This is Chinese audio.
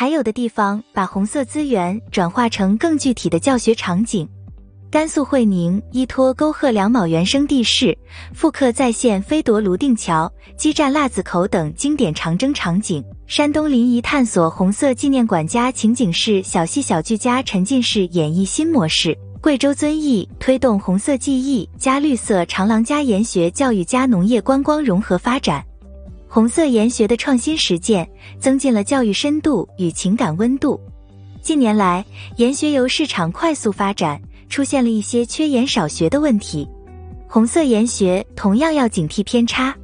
还有的地方把红色资源转化成更具体的教学场景。甘肃会宁依托沟壑两卯原生地势，复刻再现飞夺泸定桥、激战腊子口等经典长征场景。山东临沂探索红色纪念馆加情景式小戏小剧加沉浸式演绎新模式。贵州遵义推动红色记忆加绿色长廊加研学教育加农业观光融合发展。红色研学的创新实践，增进了教育深度与情感温度。近年来，研学由市场快速发展，出现了一些缺研少学的问题。红色研学同样要警惕偏差。